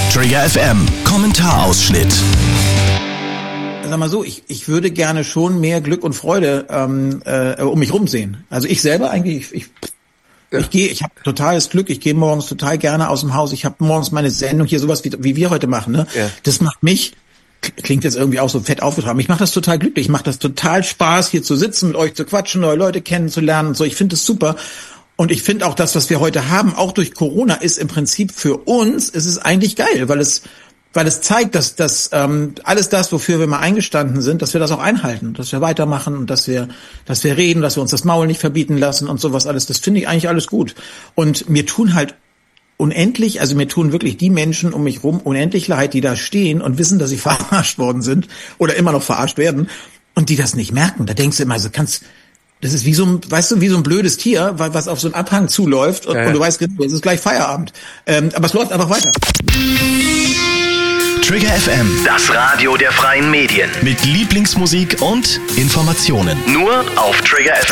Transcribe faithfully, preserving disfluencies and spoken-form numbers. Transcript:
Trigger F M, Kommentarausschnitt. Sag mal so, ich, ich würde gerne schon mehr Glück und Freude ähm, äh, um mich rumsehen. Also ich selber eigentlich, ich, ich, ja. ich gehe, ich habe totales Glück, ich gehe morgens total gerne aus dem Haus, ich habe morgens meine Sendung hier, sowas wie, wie wir heute machen, ne? Ja. Das macht mich, klingt jetzt irgendwie auch so fett aufgetragen, mich macht das total glücklich, ich macht das total Spaß, hier zu sitzen, mit euch zu quatschen, neue Leute kennenzulernen und so, ich finde das super. Und ich finde auch das, was wir heute haben, auch durch Corona, ist im Prinzip für uns, ist es eigentlich geil, weil es weil es zeigt, dass dass ähm, alles das, wofür wir mal eingestanden sind, dass wir das auch einhalten, dass wir weitermachen und dass wir dass wir reden, dass wir uns das Maul nicht verbieten lassen und sowas alles. Das finde ich eigentlich alles gut. Und mir tun halt unendlich, also mir tun wirklich die Menschen um mich rum unendlich leid, die da stehen und wissen, dass sie verarscht worden sind oder immer noch verarscht werden und die das nicht merken. Da denkst du immer, so kannst das ist wie so ein, weißt du, wie so ein blödes Tier, was auf so einen Abhang zuläuft und, ja, ja. und du weißt, es ist gleich Feierabend. Ähm, aber es läuft einfach weiter. Trigger F M, das Radio der freien Medien. Mit Lieblingsmusik und Informationen. Nur auf Trigger F M.